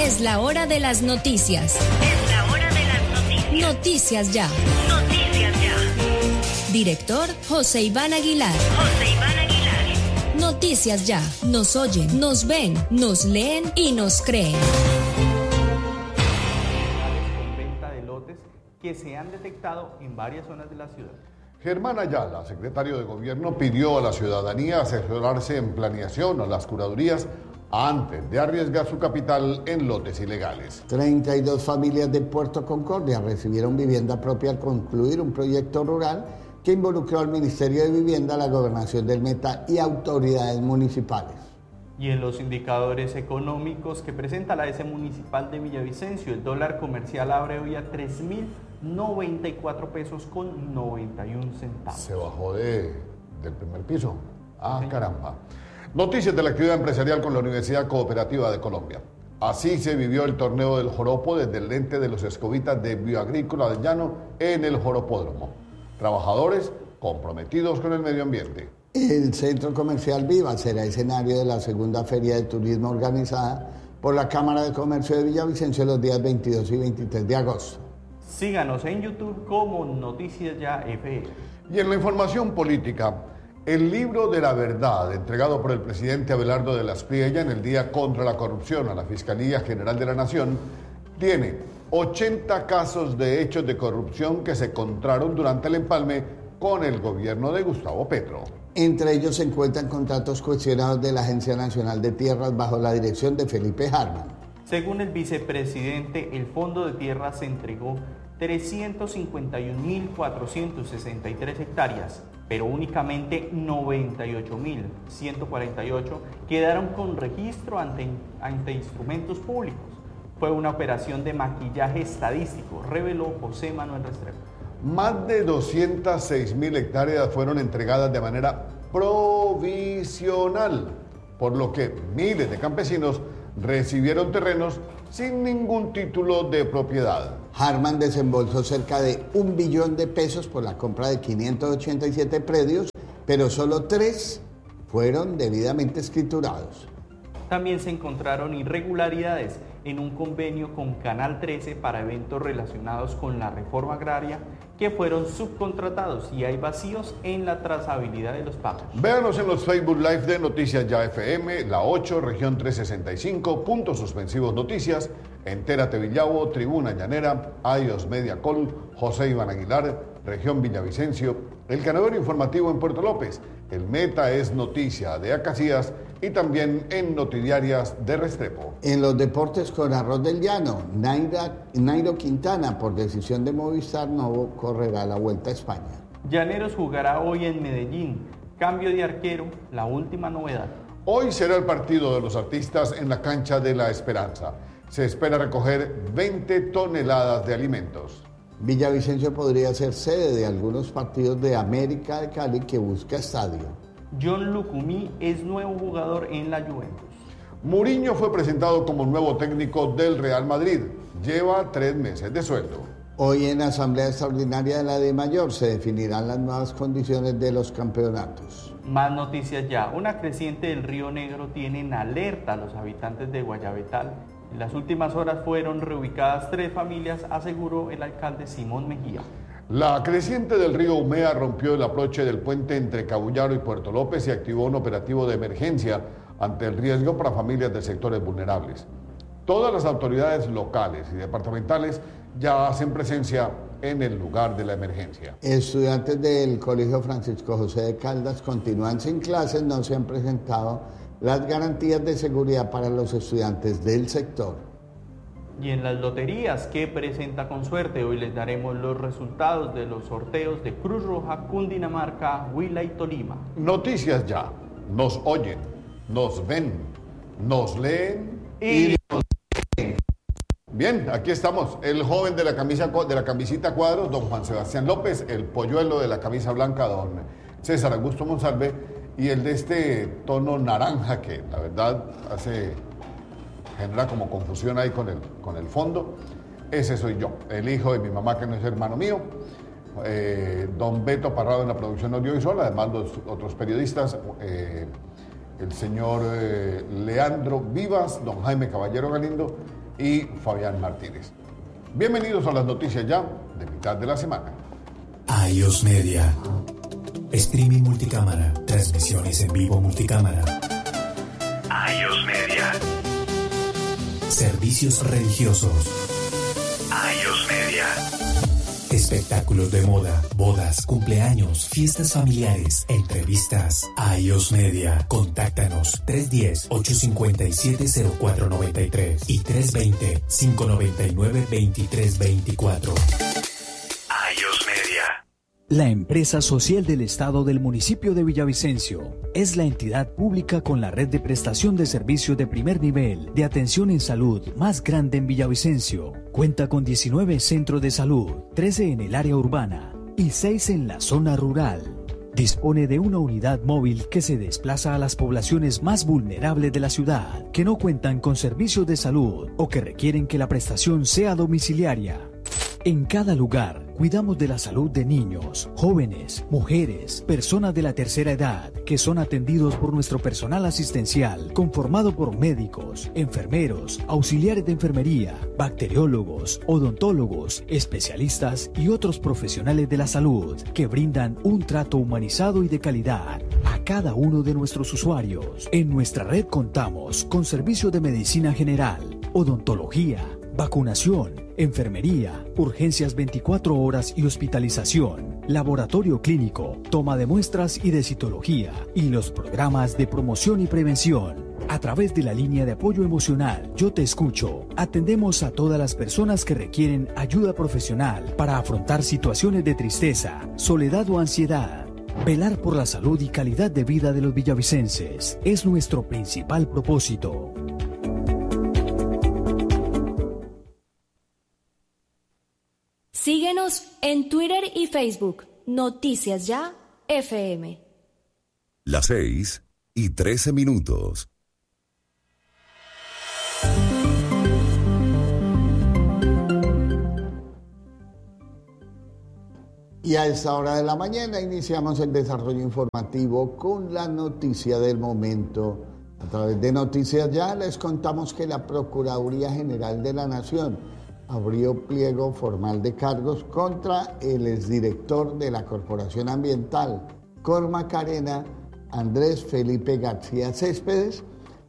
Es la hora de las noticias. Es la hora de las noticias. Noticias ya. Noticias ya. Director José Iván Aguilar. José Iván Aguilar. Noticias ya. Nos oyen, nos ven, nos leen y nos creen. Con venta de lotes que se han detectado en varias zonas de la ciudad. Germán Ayala, secretario de Gobierno, pidió a la ciudadanía asesorarse en planeación o las curadurías antes de arriesgar su capital en lotes ilegales. 32 familias de Puerto Concordia recibieron vivienda propia al concluir un proyecto rural que involucró al Ministerio de Vivienda, la Gobernación del Meta y autoridades municipales. Y en los indicadores económicos que presenta la S Municipal de Villavicencio, el dólar comercial abre hoy a 3.094 pesos con 91 centavos. Se bajó del primer piso. Ah, caramba. Noticias de la actividad empresarial con la Universidad Cooperativa de Colombia. Así se vivió el torneo del joropo desde el lente de los escobitas de Bioagrícola del Llano en el Joropódromo. Trabajadores comprometidos con el medio ambiente. El Centro Comercial Viva será escenario de la segunda Feria de Turismo organizada por la Cámara de Comercio de Villavicencio los días 22 y 23 de agosto. Síganos en YouTube como Noticias Ya FM. Y en la información política, el libro de la verdad entregado por el presidente Abelardo de las Priella en el Día contra la Corrupción a la Fiscalía General de la Nación tiene 80 casos de hechos de corrupción que se encontraron durante el empalme con el gobierno de Gustavo Petro. Entre ellos se encuentran contratos cuestionados de la Agencia Nacional de Tierras bajo la dirección de Felipe Harman. Según el vicepresidente, el Fondo de Tierras se entregó 351.463 hectáreas, pero únicamente 98.148 quedaron con registro ante instrumentos públicos. Fue una operación de maquillaje estadístico, reveló José Manuel Restrepo. Más de 206.000 hectáreas fueron entregadas de manera provisional, por lo que miles de campesinos recibieron terrenos sin ningún título de propiedad. Harman desembolsó cerca de 1 billón de pesos por la compra de 587 predios, pero solo 3 fueron debidamente escriturados. También se encontraron irregularidades en un convenio con Canal 13 para eventos relacionados con la reforma agraria que fueron subcontratados y hay vacíos en la trazabilidad de los pagos. Véanos en los Facebook Live de Noticias Ya FM, La 8, Región 365, Puntos Suspensivos Noticias, Entérate Villavo, Tribuna Llanera, iOS Media Call, José Iván Aguilar, Región Villavicencio, El Canadero Informativo en Puerto López, El Meta es Noticia de Acacías y también en Notidiarias de Restrepo. En los deportes con Arroz del Llano, Nairo Quintana, por decisión de Movistar, no correrá la Vuelta a España. Llaneros jugará hoy en Medellín. Cambio de arquero, la última novedad. Hoy será el partido de los artistas en la cancha de La Esperanza. Se espera recoger 20 toneladas de alimentos. Villavicencio podría ser sede de algunos partidos de América de Cali que busca estadio. John Lucumí es nuevo jugador en la Juventus. Mourinho fue presentado como nuevo técnico del Real Madrid. Lleva 3 meses de sueldo. Hoy en Asamblea Extraordinaria de la DIMAYOR se definirán las nuevas condiciones de los campeonatos. Más noticias ya. Una creciente del Río Negro tiene en alerta a los habitantes de Guayabetal. En las últimas horas fueron reubicadas 3 familias, aseguró el alcalde Simón Mejía. La creciente del río Umea rompió el aproche del puente entre Cabullaro y Puerto López y activó un operativo de emergencia ante el riesgo para familias de sectores vulnerables. Todas las autoridades locales y departamentales ya hacen presencia en el lugar de la emergencia. Estudiantes del Colegio Francisco José de Caldas continúan sin clases, no se han presentado las garantías de seguridad para los estudiantes del sector. Y en las loterías que presenta con suerte, hoy les daremos los resultados de los sorteos de Cruz Roja, Cundinamarca, Huila y Tolima. Noticias Ya. Nos oyen, nos ven, nos leen y nos leen. Bien, aquí estamos. El joven de la camisita cuadros, don Juan Sebastián López, el polluelo de la camisa blanca, don César Augusto Monsalve, y el de este tono naranja que la verdad genera como confusión ahí con el fondo. Ese soy yo, el hijo de mi mamá, que no es hermano mío, don Beto Parrado en la producción audiovisual, además los otros periodistas, el señor Leandro Vivas, don Jaime Caballero Galindo y Fabián Martínez. Bienvenidos a las noticias ya de mitad de la semana. iOS Media. Streaming multicámara. Transmisiones en vivo multicámara. iOS Media. Servicios religiosos. iOS Media. Espectáculos de moda, bodas, cumpleaños, fiestas familiares, entrevistas. iOS Media. Contáctanos 310-857-0493 y 320-599-2324. iOS Media. La empresa social del Estado del municipio de Villavicencio es la entidad pública con la red de prestación de servicios de primer nivel de atención en salud más grande en Villavicencio. Cuenta con 19 centros de salud, 13 en el área urbana y 6 en la zona rural. Dispone de una unidad móvil que se desplaza a las poblaciones más vulnerables de la ciudad, que no cuentan con servicios de salud o que requieren que la prestación sea domiciliaria. En cada lugar, cuidamos de la salud de niños, jóvenes, mujeres, personas de la tercera edad, que son atendidos por nuestro personal asistencial, conformado por médicos, enfermeros, auxiliares de enfermería, bacteriólogos, odontólogos, especialistas y otros profesionales de la salud, que brindan un trato humanizado y de calidad a cada uno de nuestros usuarios. En nuestra red contamos con servicios de medicina general, odontología, vacunación, enfermería, urgencias 24 horas y hospitalización, laboratorio clínico, toma de muestras y de citología, y los programas de promoción y prevención. A través de la línea de apoyo emocional Yo Te Escucho, atendemos a todas las personas que requieren ayuda profesional para afrontar situaciones de tristeza, soledad o ansiedad. Velar por la salud y calidad de vida de los villavicenses es nuestro principal propósito. Síguenos en Twitter y Facebook. Noticias Ya FM. Las 6:13. Y a esta hora de la mañana iniciamos el desarrollo informativo con la noticia del momento. A través de Noticias Ya les contamos que la Procuraduría General de la Nación abrió pliego formal de cargos contra el exdirector de la Corporación Ambiental, Cormacarena, Andrés Felipe García Céspedes,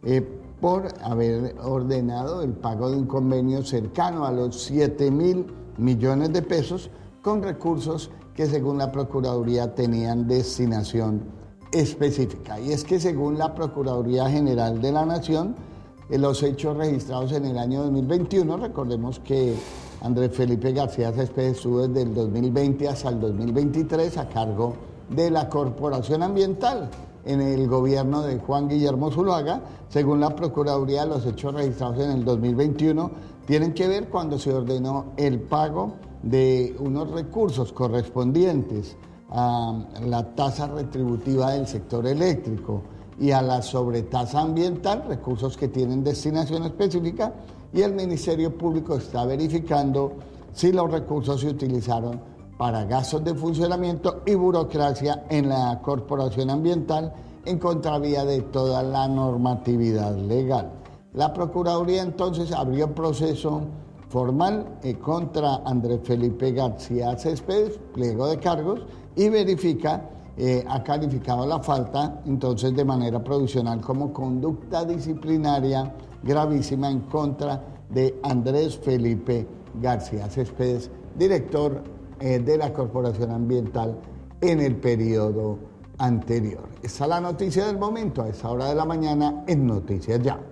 por haber ordenado el pago de un convenio cercano a los 7.000 millones de pesos con recursos que según la Procuraduría tenían destinación específica. Y es que según la Procuraduría General de la Nación, los hechos registrados en el año 2021, recordemos que Andrés Felipe García Céspedes estuvo desde el 2020 hasta el 2023 a cargo de la Corporación Ambiental en el gobierno de Juan Guillermo Zuluaga. Según la Procuraduría, los hechos registrados en el 2021 tienen que ver cuando se ordenó el pago de unos recursos correspondientes a la tasa retributiva del sector eléctrico y a la sobretasa ambiental, recursos que tienen destinación específica, y el Ministerio Público está verificando si los recursos se utilizaron para gastos de funcionamiento y burocracia en la Corporación Ambiental en contravía de toda la normatividad legal. La Procuraduría entonces abrió proceso formal contra Andrés Felipe García Céspedes, pliego de cargos, y verifica ha calificado la falta entonces de manera provisional como conducta disciplinaria gravísima en contra de Andrés Felipe García Céspedes, director de la Corporación Ambiental en el periodo anterior. Esta es la noticia del momento a esta hora de la mañana en Noticias Ya.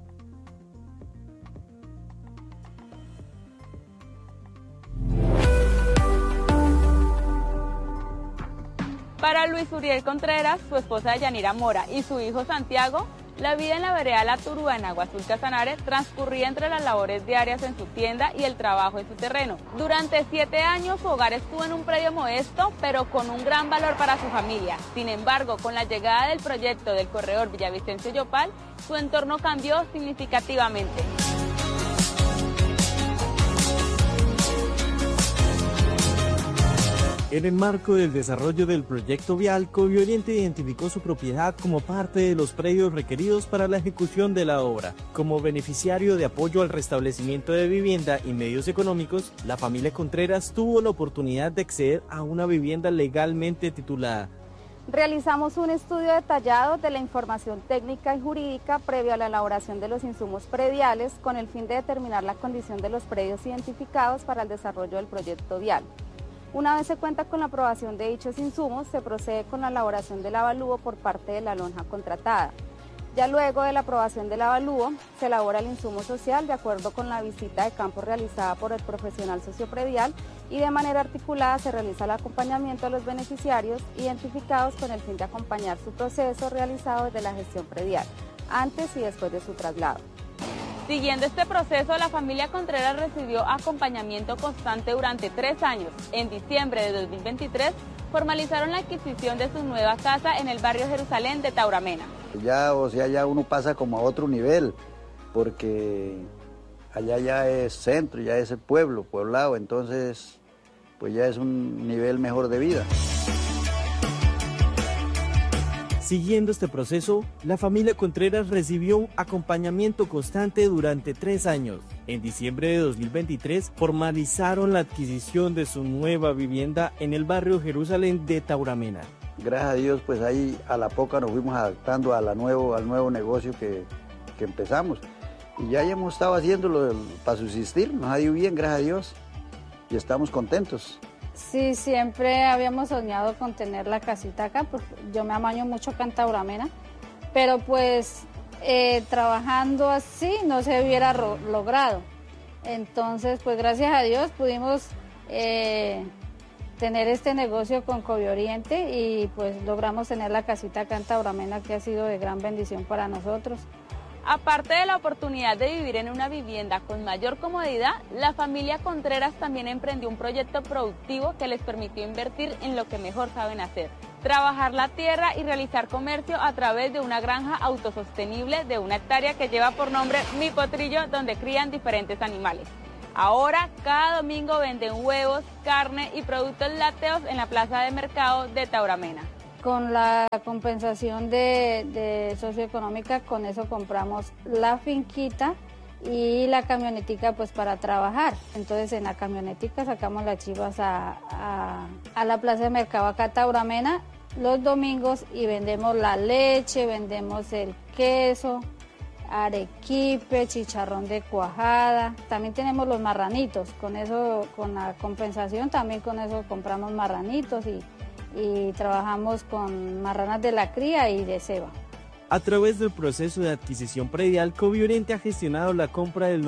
Para Luis Uriel Contreras, su esposa Yanira Mora y su hijo Santiago, la vida en la vereda La Turba en Agua Azul Casanare transcurría entre las labores diarias en su tienda y el trabajo en su terreno. Durante 7 años su hogar estuvo en un predio modesto, pero con un gran valor para su familia. Sin embargo, con la llegada del proyecto del corredor Villavicencio-Yopal, su entorno cambió significativamente. En el marco del desarrollo del proyecto vial, Covioriente identificó su propiedad como parte de los predios requeridos para la ejecución de la obra. Como beneficiario de apoyo al restablecimiento de vivienda y medios económicos, la familia Contreras tuvo la oportunidad de acceder a una vivienda legalmente titulada. Realizamos un estudio detallado de la información técnica y jurídica previo a la elaboración de los insumos prediales con el fin de determinar la condición de los predios identificados para el desarrollo del proyecto vial. Una vez se cuenta con la aprobación de dichos insumos, se procede con la elaboración del avalúo por parte de la lonja contratada. Ya luego de la aprobación del avalúo, se elabora el insumo social de acuerdo con la visita de campo realizada por el profesional sociopredial y de manera articulada se realiza el acompañamiento a los beneficiarios identificados con el fin de acompañar su proceso realizado desde la gestión predial, antes y después de su traslado. Siguiendo este proceso, la familia Contreras recibió acompañamiento constante durante 3 años. En diciembre de 2023, formalizaron la adquisición de su nueva casa en el barrio Jerusalén de Tauramena. Ya uno pasa como a otro nivel, porque allá ya es centro, ya es el pueblo, poblado, entonces pues ya es un nivel mejor de vida. Siguiendo este proceso, la familia Contreras recibió acompañamiento constante durante 3 años. En diciembre de 2023 formalizaron la adquisición de su nueva vivienda en el barrio Jerusalén de Tauramena. Gracias a Dios, pues ahí a la poca nos fuimos adaptando al nuevo negocio que empezamos. Y ya hemos estado haciéndolo para subsistir, nos ha ido bien, gracias a Dios, y estamos contentos. Sí, siempre habíamos soñado con tener la casita acá, porque yo me amaño mucho acá en Tauramena, pero pues trabajando así no se hubiera logrado. Entonces, pues gracias a Dios pudimos tener este negocio con Covioriente y pues logramos tener la casita acá en Tauramena, que ha sido de gran bendición para nosotros. Aparte de la oportunidad de vivir en una vivienda con mayor comodidad, la familia Contreras también emprendió un proyecto productivo que les permitió invertir en lo que mejor saben hacer: trabajar la tierra y realizar comercio a través de una granja autosostenible de 1 hectárea que lleva por nombre Mi Potrillo, donde crían diferentes animales. Ahora, cada domingo venden huevos, carne y productos lácteos en la plaza de mercado de Tauramena. Con la compensación de socioeconómica, con eso compramos la finquita y la camionetica pues para trabajar. Entonces en la camionetica sacamos las chivas a la plaza de mercado acá a Tauramena los domingos y vendemos la leche, vendemos el queso, arequipe, chicharrón de cuajada. También tenemos los marranitos, con eso, con la compensación también con eso compramos marranitos y trabajamos con marranas de la cría y de ceba. A través del proceso de adquisición predial, Covioriente ha gestionado la compra del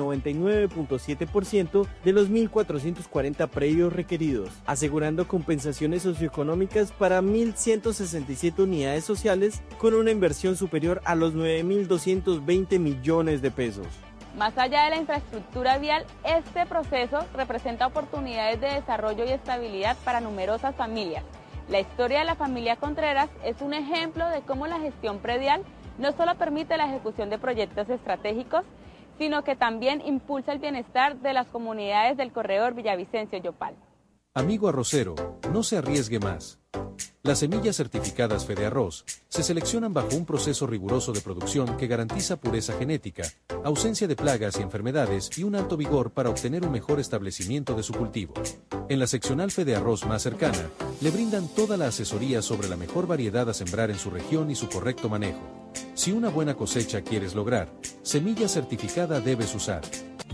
99.7% de los 1.440 predios requeridos, asegurando compensaciones socioeconómicas para 1.167 unidades sociales con una inversión superior a los 9.220 millones de pesos. Más allá de la infraestructura vial, este proceso representa oportunidades de desarrollo y estabilidad para numerosas familias. La historia de la familia Contreras es un ejemplo de cómo la gestión predial no solo permite la ejecución de proyectos estratégicos, sino que también impulsa el bienestar de las comunidades del corredor Villavicencio-Yopal. Amigo arrocero, no se arriesgue más. Las semillas certificadas FedeArroz se seleccionan bajo un proceso riguroso de producción que garantiza pureza genética, ausencia de plagas y enfermedades y un alto vigor para obtener un mejor establecimiento de su cultivo. En la seccional FedeArroz más cercana, le brindan toda la asesoría sobre la mejor variedad a sembrar en su región y su correcto manejo. Si una buena cosecha quieres lograr, semilla certificada debes usar.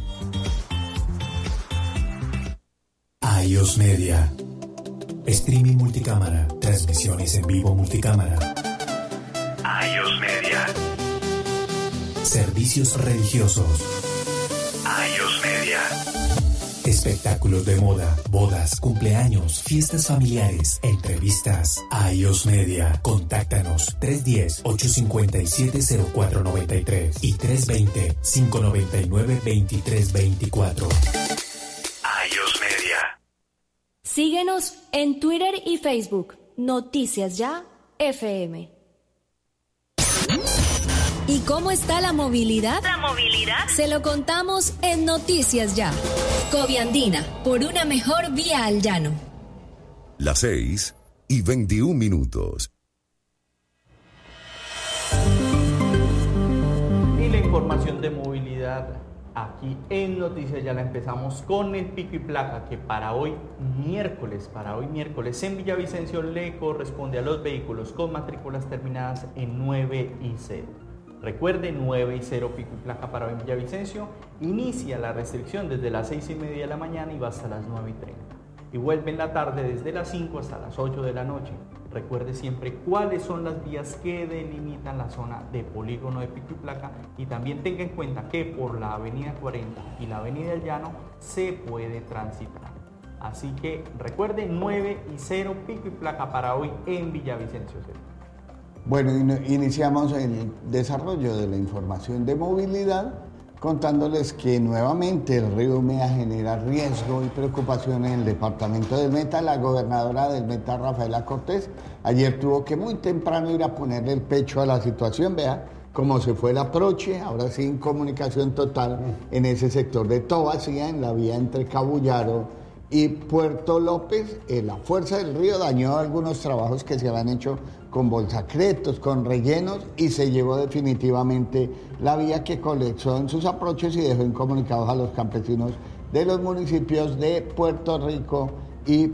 iOS Media. Streaming multicámara, transmisiones en vivo multicámara. iOS Media. Servicios religiosos. iOS Media. Espectáculos de moda, bodas, cumpleaños, fiestas familiares, entrevistas. iOS Media. Contáctanos 310-857-0493 y 320-599-2324. iOS Media. Síguenos en Twitter y Facebook. Noticias Ya FM. ¿Y cómo está la movilidad? ¿La movilidad? Se lo contamos en Noticias Ya. Coviandina, por una mejor vía al llano. Las 6:21. Y la información de movilidad aquí en Noticias Ya la empezamos con el pico y placa que para hoy miércoles en Villavicencio le corresponde a los vehículos con matrículas terminadas en 9 y 0. Recuerde, 9 y 0 pico y placa para hoy en Villavicencio. Inicia la restricción desde las 6:30 de la mañana y va hasta las 9:30. Y vuelve en la tarde desde las 5 hasta las 8 de la noche. Recuerde siempre cuáles son las vías que delimitan la zona de polígono de pico y placa y también tenga en cuenta que por la avenida 40 y la avenida El Llano se puede transitar. Así que recuerde, 9 y 0 pico y placa para hoy en Villavicencio. Bueno, iniciamos el desarrollo de la información de movilidad contándoles que nuevamente el río Meta genera riesgo y preocupación en el departamento del Meta. La gobernadora del Meta, Rafaela Cortés, ayer tuvo que muy temprano ir a ponerle el pecho a la situación. Vea cómo se fue el aproche, ahora sí en comunicación total en ese sector de Tobacía, en la vía entre Cabullaro y Puerto López. La fuerza del río dañó algunos trabajos que se habían hecho con bolsacretos, con rellenos, y se llevó definitivamente la vía que colapsó en sus aproches y dejó incomunicados a los campesinos de los municipios de Puerto Rico y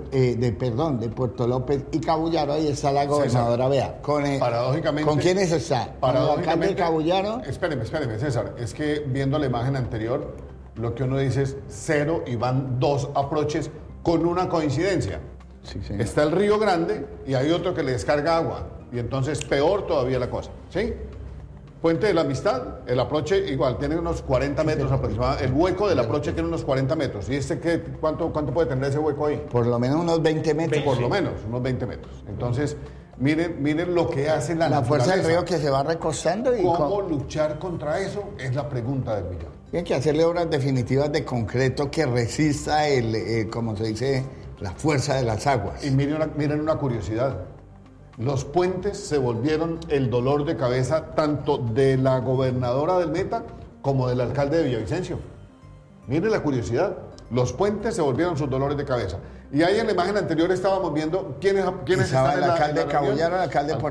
de Puerto López y Cabullaro. Ahí está la gobernadora, vea. Paradójicamente. ¿Con quiénes está? ¿Con el alcalde de Cabullaro? Espéreme, César. Es que viendo la imagen anterior, lo que uno dice es 0 y van 2 aproches con una coincidencia. Sí, sí. Está el río Grande y hay otro que le descarga agua. Y entonces peor todavía la cosa. ¿Sí? Puente de la Amistad, el aproche igual, tiene unos 40 metros aproximadamente. El hueco del aproche tiene unos 40 metros. ¿Y cuánto puede tener ese hueco ahí? Por lo menos unos 20 metros. Por lo menos, unos 20 metros. Entonces, miren lo que hace la fuerza del río que se va recostando. Y ¿Cómo luchar contra eso? Es la pregunta del millón. Hay que hacerle obras definitivas de concreto que resista como se dice, la fuerza de las aguas. Y miren una curiosidad. Los puentes se volvieron el dolor de cabeza tanto de la gobernadora del Meta como del alcalde de Villavicencio. Miren la curiosidad. Los puentes se volvieron sus dolores de cabeza. Y ahí en la imagen anterior estábamos viendo quiénes estaba están el alcalde de Cabullaro, el alcalde de